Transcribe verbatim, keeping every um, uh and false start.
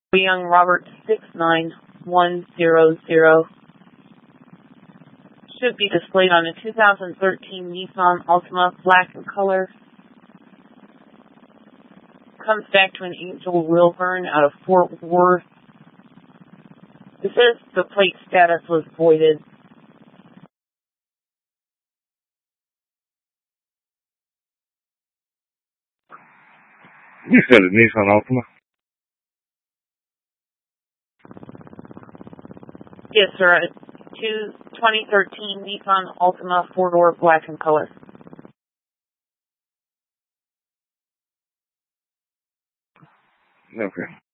Young Robert six nine one zero zero. Should be displayed on a two thousand thirteen Nissan Altima, black in color. Comes back to an Angel Wilburn out of Fort Worth. It says the plate status was voided. You said a Nissan Altima? Yes, sir. Two twenty thirteen Nissan Altima, four-door, black in color. Okay.